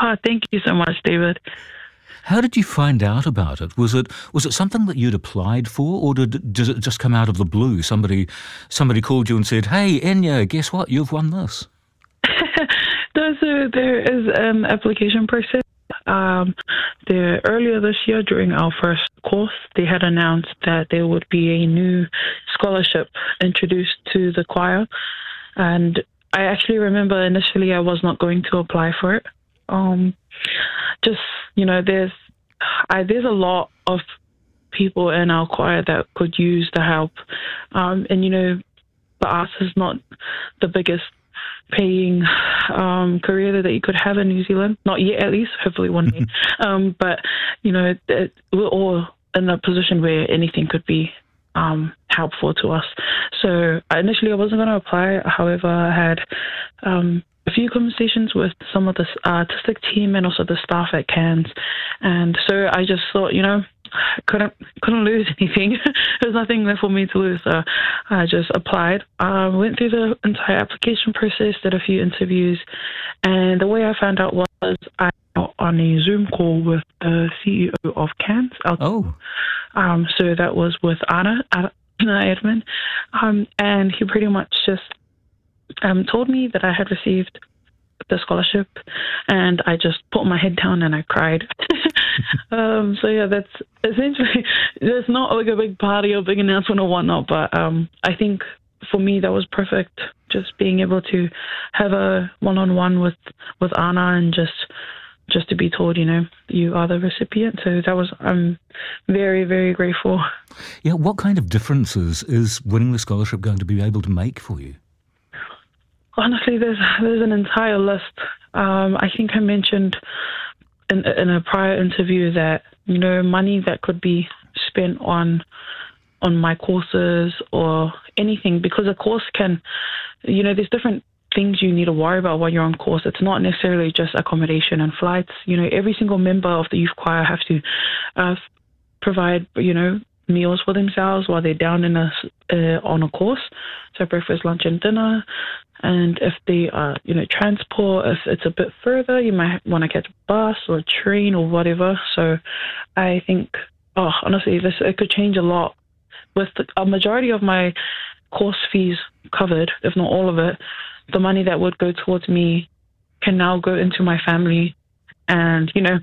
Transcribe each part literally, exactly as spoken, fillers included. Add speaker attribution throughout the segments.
Speaker 1: Oh, thank you so much, David.
Speaker 2: How did you find out about it? Was it was it something that you'd applied for, or did, did it just come out of the blue? Somebody somebody called you and said, "Hey, Enya, guess what? You've won this."
Speaker 1: No, so there is an application process. Um, the, earlier this year, during our first course, they had announced that there would be a new scholarship introduced to the choir. And I actually remember initially I was not going to apply for it. Um, just, you know, there's, I, there's a lot of people in our choir that could use the help. Um, and, you know, the arts is not the biggest paying um, career that you could have in New Zealand. Not yet, at least. Hopefully one day. um, but, you know, it, we're all in a position where anything could be um, helpful to us. So initially I wasn't going to apply. However, I had um, a few conversations with some of the artistic team and also the staff at Cairns. And so I just thought, you know, couldn't couldn't lose anything. There's nothing left for me to lose, so I just applied. I uh, went through the entire application process, did a few interviews, and the way I found out was I got on a Zoom call with the C E O of Cairns.
Speaker 2: Oh,
Speaker 1: um, so that was with Anna, Anna Edmund, um, and he pretty much just um told me that I had received the scholarship, and I just put my head down and I cried. um, so yeah, that's essentially, there's not like a big party or big announcement or whatnot, but um, I think for me that was perfect, just being able to have a one-on-one with, with Anna and just just to be told, you know, you are the recipient. So that was, I'm very, very grateful.
Speaker 2: Yeah, what kind of differences is winning the scholarship going to be able to make for you?
Speaker 1: Honestly, there's there's an entire list. Um, I think I mentioned in in a prior interview that, you know, money that could be spent on on my courses or anything, because a course can, you know, there's different things you need to worry about while you're on course. It's not necessarily just accommodation and flights. You know, every single member of the youth choir have to uh, provide, you know, meals for themselves while they're down in a uh, on a course. So breakfast, lunch, and dinner. And if they are, you know, transport, if it's a bit further, you might want to catch a bus or a train or whatever. So I think, oh, honestly, this it could change a lot. With the, a majority of my course fees covered, if not all of it, the money that would go towards me can now go into my family. And, you know,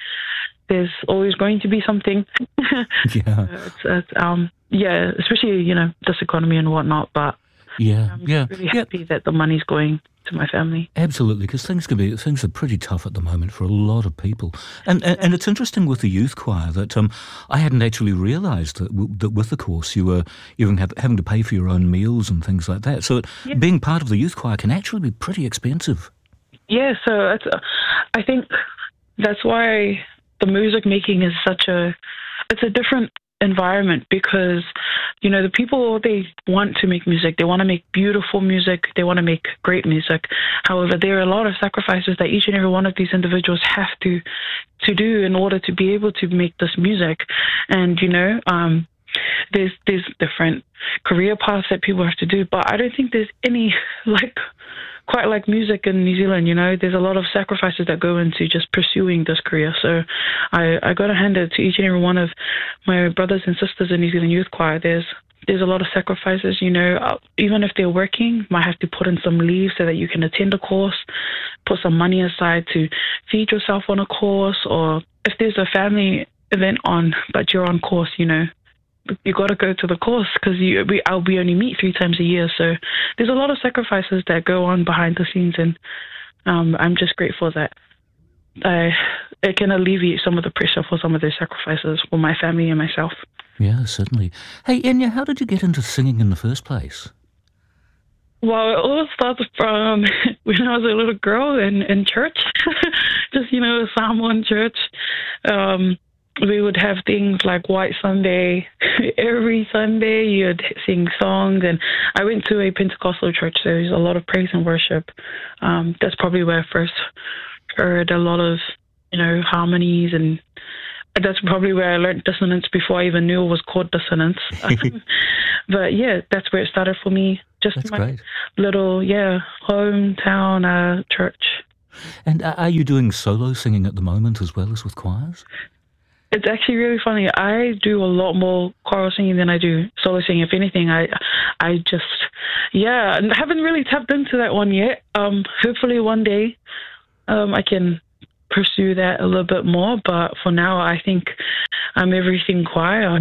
Speaker 1: there's always going to be something.
Speaker 2: Yeah.
Speaker 1: it's, it's, um, yeah, especially, you know, this economy and whatnot, but
Speaker 2: yeah,
Speaker 1: I'm
Speaker 2: yeah,
Speaker 1: really
Speaker 2: yeah.
Speaker 1: happy that the money's going to my family.
Speaker 2: Absolutely, because things can be things are pretty tough at the moment for a lot of people, and and, and it's interesting with the youth choir that um I hadn't actually realised that, w- that with the course you were even have, having to pay for your own meals and things like that. So it,
Speaker 1: Yeah.
Speaker 2: being part of the youth choir can actually be pretty expensive.
Speaker 1: Yeah, so it's, uh, I think that's why the music making is such a, it's a different environment, because, you know, the people, they want to make music, they want to make beautiful music, they want to make great music. However, there are a lot of sacrifices that each and every one of these individuals have to to do in order to be able to make this music. And, you know, um, there's there's different career paths that people have to do, but I don't think there's any like quite like music in New Zealand. You know, there's a lot of sacrifices that go into just pursuing this career. So I, I got to hand it to each and every one of my brothers and sisters in New Zealand Youth Choir. There's there's a lot of sacrifices, you know, uh, even if they're working, might have to put in some leave so that you can attend a course, put some money aside to feed yourself on a course, or if there's a family event on, but you're on course, you know, you got to go to the course because you we I'll we only meet three times a year. So there's a lot of sacrifices that go on behind the scenes, and um, I'm just grateful that I it can alleviate some of the pressure for some of those sacrifices for my family and myself.
Speaker 2: Yeah, certainly. Hey, Enya, how did you get into singing in the first place?
Speaker 1: Well, it all started from when I was a little girl in, in church. Just, you know, Samoan church. Um, we would have things like White Sunday. Every Sunday you'd sing songs. And I went to a Pentecostal church, so there's a lot of praise and worship. Um, that's probably where I first heard a lot of, you know, harmonies, and that's probably where I learned dissonance before I even knew it was called dissonance. But yeah, that's where it started for me. Just
Speaker 2: That's
Speaker 1: my
Speaker 2: great.
Speaker 1: little, yeah, hometown uh, church.
Speaker 2: And are you doing solo singing at the moment as well as with choirs?
Speaker 1: It's actually really funny. I do a lot more choral singing than I do solo singing. If anything, I, I just, yeah, I haven't really tapped into that one yet. Um, hopefully one day, um, I can pursue that a little bit more. But for now, I think I'm everything choir.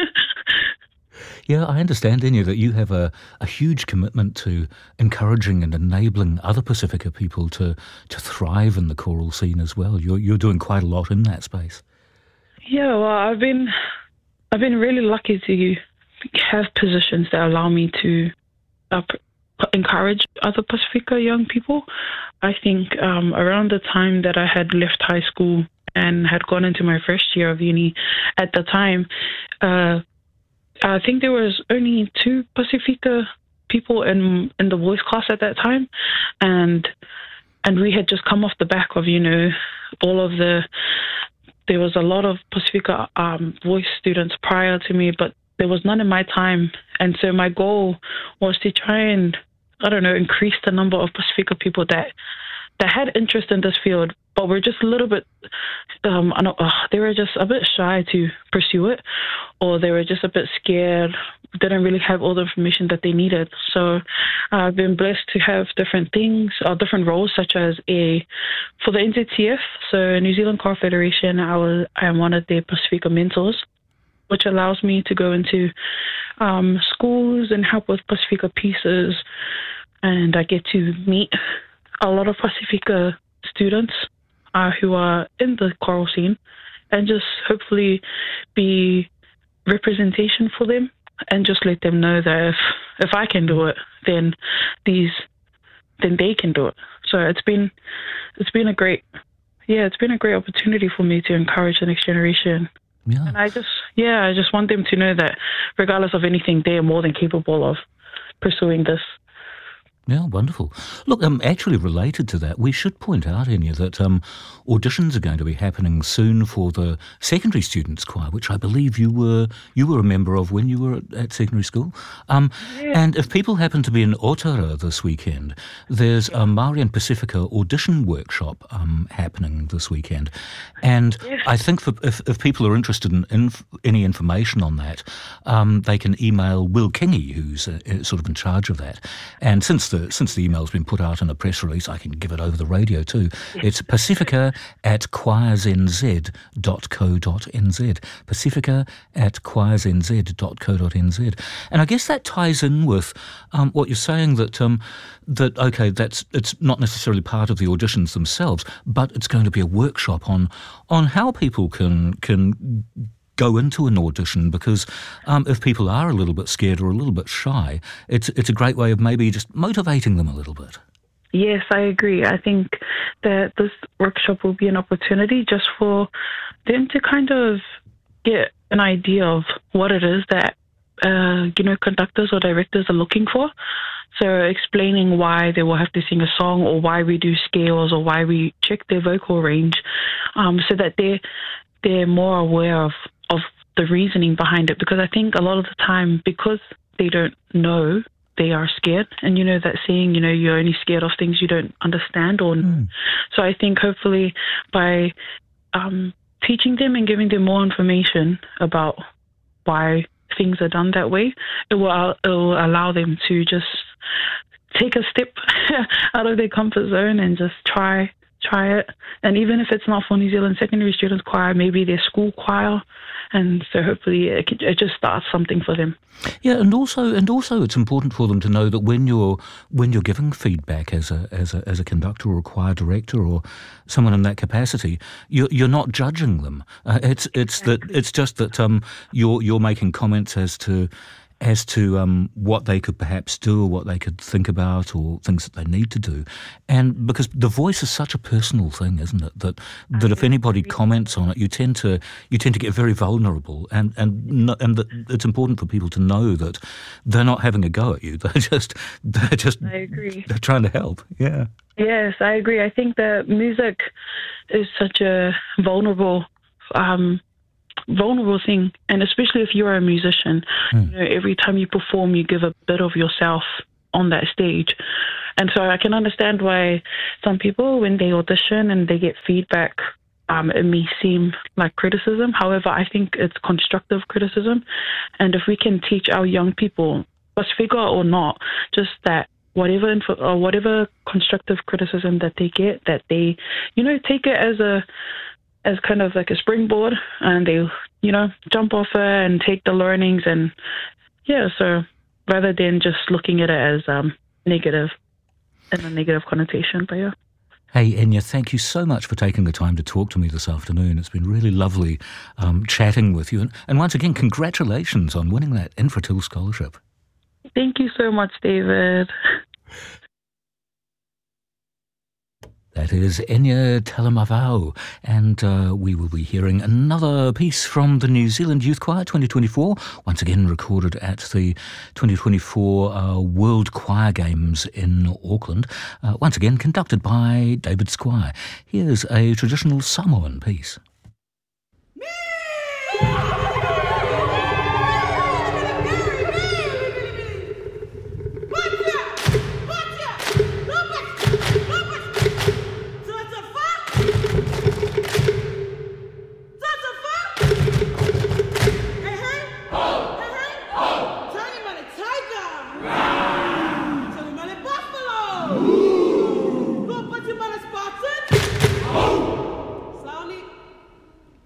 Speaker 2: Yeah, I understand, Enya, that you have a, a huge commitment to encouraging and enabling other Pacifica people to, to thrive in the choral scene as well. You're you're doing quite a lot in that space.
Speaker 1: Yeah, well, I've been I've been really lucky to have positions that allow me to uh, encourage other Pacifica young people. I think um, around the time that I had left high school and had gone into my first year of uni, at the time, uh, I think there was only two Pacifica people in in the voice class at that time, and and we had just come off the back of, you know, all of the. There was a lot of Pacifica um, voice students prior to me, but there was none in my time. And so my goal was to try and, I don't know, increase the number of Pacifica people that that had interest in this field, but were just a little bit, um, I don't, uh, they were just a bit shy to pursue it, or they were just a bit scared, didn't really have all the information that they needed. So uh, I've been blessed to have different things, or different roles, such as a, for the N Z T F, so New Zealand Choral Federation, I, was, I am one of their Pacifica mentors, which allows me to go into um, schools and help with Pacifica pieces, and I get to meet a lot of Pacifica students uh, who are in the choral scene, and just hopefully be representation for them, and just let them know that if if I can do it, then these then they can do it. So it's been it's been a great yeah it's been a great opportunity for me to encourage the next generation.
Speaker 2: Yeah.
Speaker 1: And I just yeah I just want them to know that regardless of anything, they are more than capable of pursuing this.
Speaker 2: Yeah, wonderful. Look, um, actually related to that, we should point out, Enya, that um, auditions are going to be happening soon for the secondary students choir, which I believe you were you were a member of when you were at, at secondary school. Um,
Speaker 1: Yeah.
Speaker 2: And if people happen to be in Otara this weekend, there's a Māori and Pacifica audition workshop um, happening this weekend. And
Speaker 1: Yes.
Speaker 2: I think for, if, if people are interested in inf- any information on that, um, they can email Will Kingy, who's uh, sort of in charge of that. And since The, since the email's been put out in a press release, I can give it over the radio too. It's pacifica at choirsnz dot co dot nz. Pacifica at choirsnz dot co dot nz. And I guess that ties in with um, what you're saying, that um, that okay, that's it's not necessarily part of the auditions themselves, but it's going to be a workshop on on how people can can. go into an audition, because um, if people are a little bit scared or a little bit shy, it's it's a great way of maybe just motivating them a little bit.
Speaker 1: Yes, I agree. I think that this workshop will be an opportunity just for them to kind of get an idea of what it is that uh, you know conductors or directors are looking for. So explaining why they will have to sing a song, or why we do scales, or why we check their vocal range, um, so that they they're more aware of of the reasoning behind it. Because I think a lot of the time, because they don't know, they are scared. And you know that saying, you know, you're only scared of things you don't understand or know. Mm. So I think hopefully by um, teaching them and giving them more information about why things are done that way, it will, it will allow them to just take a step out of their comfort zone and just try try it. And even if it's not for New Zealand Secondary Students Choir, maybe their school choir, and so hopefully it, it just starts something for them.
Speaker 2: Yeah, and also and also it's important for them to know that when you're when you're giving feedback as a as a as a conductor or a choir director or someone in that capacity, you're you're not judging them. Uh, it's it's that it's just that um you're you're making comments as to as to um, what they could perhaps do, or what they could think about, or things that they need to do. And because the voice is such a personal thing, isn't it? That that if anybody comments on it, you tend to you tend to get very vulnerable, and and and that it's important for people to know that they're not having a go at you. They're just they're just
Speaker 1: I agree.
Speaker 2: They're trying to help. Yeah.
Speaker 1: Yes, I agree. I think that music is such a vulnerable. Um, vulnerable thing, and especially if you're a musician, mm. you know, every time you perform you give a bit of yourself on that stage, And so I can understand why some people, when they audition and they get feedback, um, it may seem like criticism. However, I think it's constructive criticism. And if we can teach our young people, bus figure or not, just that whatever info, or whatever constructive criticism that they get, that they, you know, take it as a as kind of like a springboard, and they, you know, jump off it and take the learnings, and yeah, so rather than just looking at it as um, negative, in a negative connotation, but yeah.
Speaker 2: Hey, Enya, thank you so much for taking the time to talk to me this afternoon. It's been really lovely um, chatting with you. And, and once again, congratulations on winning that Infratil scholarship.
Speaker 1: Thank you so much, David.
Speaker 2: That is Enya Talamavau, and uh, we will be hearing another piece from the New Zealand Youth Choir twenty twenty-four, once again recorded at the twenty twenty-four uh, World Choir Games in Auckland, uh, once again conducted by David Squire. Here's a traditional Samoan piece.